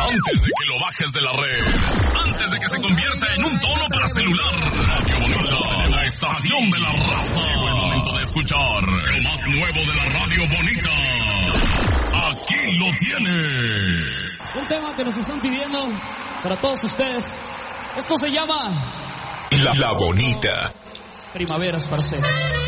Antes de que lo bajes de la red, antes de que se convierta en un tono para celular, Radio Bonita, la estación de la raza. Llegó el momento de escuchar lo más nuevo de la Radio Bonita. Aquí lo tienes. Un tema que nos están pidiendo para todos ustedes. Esto se llama La Bonita. Primaveras para ser.